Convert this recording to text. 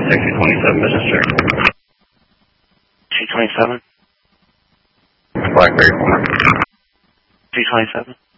Taxi 27, this is Jack. 227? Blackberry 4. 227?